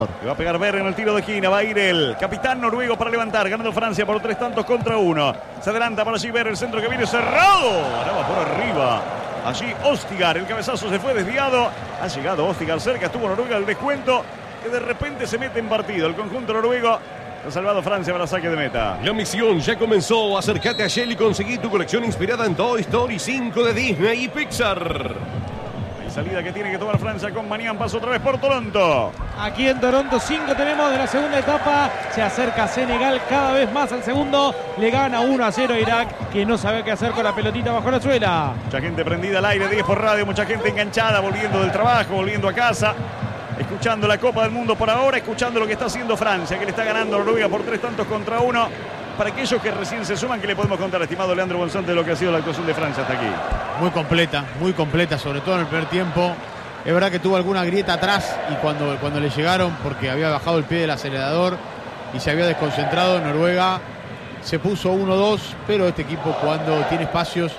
Le va a pegar Ver en el tiro de esquina. Va a ir el capitán noruego para levantar. Ganando Francia por 3-1. Se adelanta para allí Ver. El centro que viene cerrado. Ganaba por arriba. Allí Ostigar. El cabezazo se fue desviado. Ha llegado Ostigar cerca. Estuvo Noruega el descuento. Que de repente se mete en partido. El conjunto noruego ha salvado Francia para saque de meta. La misión ya comenzó. Acércate a Shell y conseguí tu colección inspirada en Toy Story 5 de Disney y Pixar. Salida que tiene que tomar Francia con Manián. Paso otra vez por Toronto. Aquí en Toronto 5 tenemos de la segunda etapa. Se acerca Senegal cada vez más al segundo. Le gana 1-0 a Irak, que no sabe qué hacer con la pelotita bajo la suela. Mucha gente prendida al aire, 10 por radio. Mucha gente enganchada, volviendo del trabajo, volviendo a casa. Escuchando la Copa del Mundo por ahora. Escuchando lo que está haciendo Francia, que le está ganando a Noruega por 3-1. Para aquellos que recién se suman, ¿qué le podemos contar, estimado Leandro Bonzante, de lo que ha sido la actuación de Francia hasta aquí? Muy completa, sobre todo en el primer tiempo. Es verdad que tuvo alguna grieta atrás y cuando le llegaron, porque había bajado el pie del acelerador y se había desconcentrado, Noruega se puso 1-2, pero este equipo cuando tiene espacios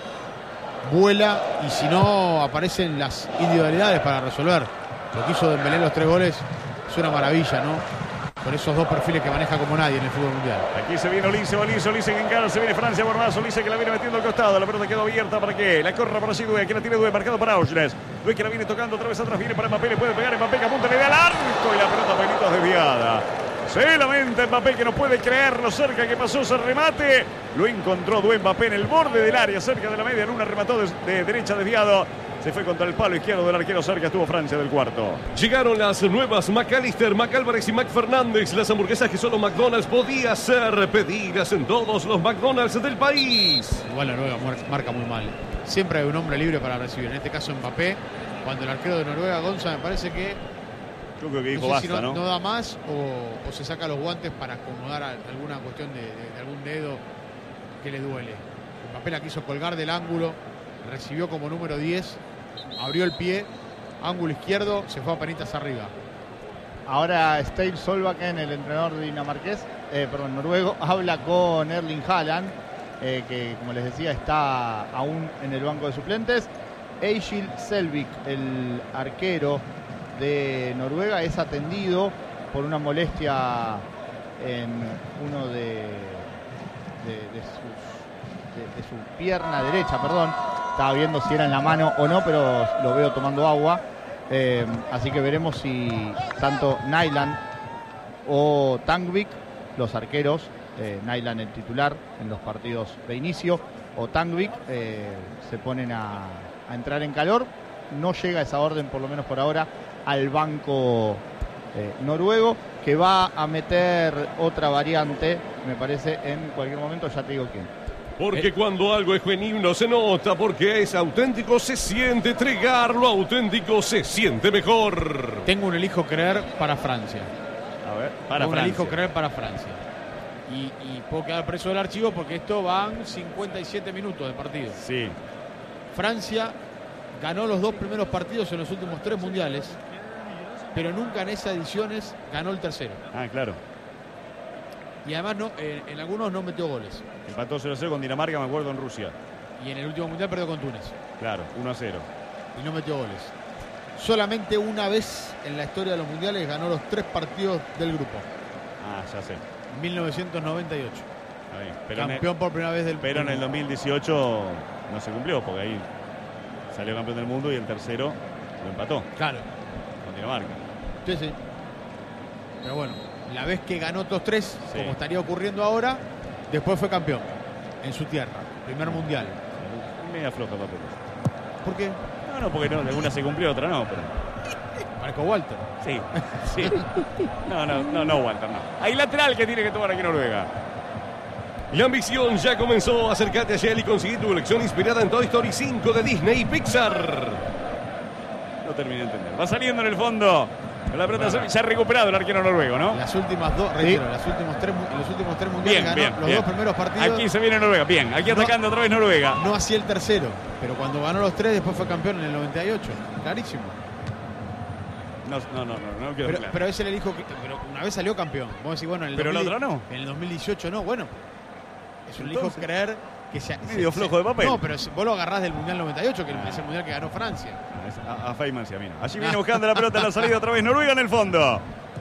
vuela y si no aparecen las individualidades para resolver. Lo que hizo Dembélé los 3 goles es una maravilla, ¿no? Con esos dos perfiles que maneja como nadie en el fútbol mundial. Aquí se viene Olise que encara, se viene Francia por más. Olise que la viene metiendo al costado. La pelota quedó abierta para que la corra por allí Due, que la tiene Due, marcado para Auschwitz. Due que la viene tocando otra vez atrás, viene para Mbappé, le puede pegar Mbappé, que apunta, le da al arco y la pelota pelitos desviada. Se lamenta Mbappé, que no puede creer lo cerca que pasó ese remate. Lo encontró Due Mbappé en el borde del área, cerca de la media luna, remató de derecha desviado. Se fue contra el palo izquierdo del arquero, cerca estuvo Francia del cuarto. Llegaron las nuevas McAllister, McAlvarez y McFernández. Las hamburguesas que solo McDonald's podía hacer. Pedidas en todos los McDonald's del país. Igual Noruega marca muy mal. Siempre hay un hombre libre para recibir. En este caso Mbappé. Cuando el arquero de Noruega, Gonza, me parece que... Yo creo que dijo no sé basta, si no da más o se saca los guantes para acomodar alguna cuestión de algún dedo que le duele. Mbappé la quiso colgar del ángulo. Recibió como número 10. Abrió el pie, ángulo izquierdo, se fue a penitas arriba. Ahora Stein Solbakken, el entrenador dinamarqués, noruego, habla con Erling Haaland, que como les decía está aún en el banco de suplentes. Egil Selvik, el arquero de Noruega, es atendido por una molestia en uno de su pierna derecha, Estaba viendo si era en la mano o no, pero lo veo tomando agua. Así que veremos si tanto Nyland o Tangvik, los arqueros, Nyland el titular en los partidos de inicio, o Tangvik, se ponen a entrar en calor. No llega esa orden, por lo menos por ahora, al banco noruego, que va a meter otra variante, me parece, en cualquier momento, ya te digo quién. Porque cuando algo es genuino se nota, porque es auténtico se siente, entregar lo auténtico se siente mejor. Tengo un elijo creer para Francia. A ver, para Francia. Elijo creer para Francia. Y puedo quedar preso del archivo porque esto van 57 minutos de partido. Sí. Francia ganó los 2 primeros partidos en los últimos 3 mundiales, pero nunca en esas ediciones ganó el tercero. Ah, claro. Y además en algunos no metió goles. Empató 0-0 con Dinamarca, me acuerdo, en Rusia. Y en el último mundial perdió con Túnez. Claro, 1-0. Y no metió goles. Solamente una vez en la historia de los mundiales ganó los 3 partidos del grupo. Ah, ya sé. 1998. Pero campeón por primera vez del mundo. Pero en el 2018 no se cumplió, porque ahí salió campeón del mundo y el tercero lo empató. Claro. Con Dinamarca. Sí. Pero bueno, la vez que ganó todos 3, como estaría ocurriendo ahora, después fue campeón en su tierra, primer mundial. Media floja papel. ¿Por qué? No, porque no, alguna se cumplió, otra no, pero... Marco Walter. Sí. No, Walter, no. Hay lateral que tiene que tomar aquí Noruega. La ambición ya comenzó. Acércate a Shell y conseguí tu colección inspirada en Toy Story 5 de Disney y Pixar. No terminé de entender. Va saliendo en el fondo. La pelota ya ha recuperado el arquero noruego, ¿no? Las últimas dos, reitero, los últimos tres mundiales ganó los 2 primeros partidos. Aquí se viene Noruega, bien. Aquí atacando otra vez Noruega. No hacía el tercero, pero cuando ganó los 3 después fue campeón en el 98. Clarísimo. No quiero claro. Pero ese le dijo que pero una vez salió campeón. Vos decís, bueno, en el pero el otro no. En el 2018 no, bueno. Es un elijo creer que medio flojo de papel. No, pero vos lo agarrás del Mundial 98, que es el Mundial que ganó Francia. A Feynman, sí, a mí no. Allí viene buscando la pelota en la salida otra vez Noruega en el fondo.